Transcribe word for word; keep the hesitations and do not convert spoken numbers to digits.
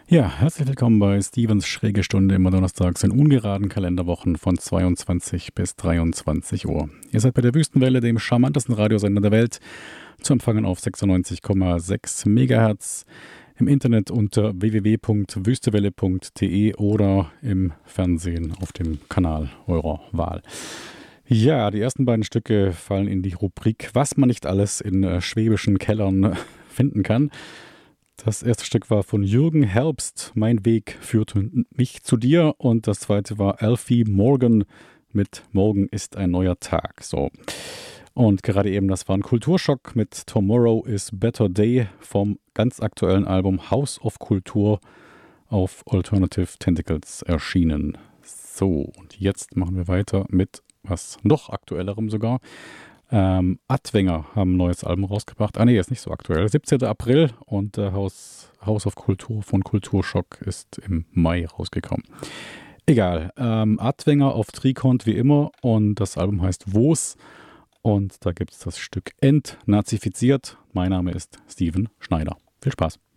Ja, herzlich willkommen bei Stevens Schräge Stunde immer donnerstags in ungeraden Kalenderwochen von zweiundzwanzig bis dreiundzwanzig Uhr. Ihr seid bei der Wüstenwelle, dem charmantesten Radiosender der Welt, zu empfangen auf sechsundneunzig Komma sechs Megahertz, im Internet unter w w w punkt wüstewelle punkt d e oder im Fernsehen auf dem Kanal eurer Wahl. Ja, die ersten beiden Stücke fallen in die Rubrik Was man nicht alles in äh, schwäbischen Kellern äh, finden kann. Das erste Stück war von Jürgen Herbst, Mein Weg führt mich zu dir. Und das zweite war Alfie Morgan mit Morgen ist ein neuer Tag. So. Und gerade eben, das war ein Kulturschock mit Tomorrow is Better Day vom ganz aktuellen Album House of Kultur auf Alternative Tentacles erschienen. So, und jetzt machen wir weiter mit was noch aktuellerem sogar. Ähm, Adwenger haben ein neues Album rausgebracht. Ah nee, ist nicht so aktuell. siebzehnten April und der Haus, House of Kultur von Kulturschock ist im Mai rausgekommen. Egal. Ähm, Adwenger auf Trikont wie immer und das Album heißt Wo's und da gibt es das Stück Entnazifiziert. Mein Name ist Steven Schneider. Viel Spaß.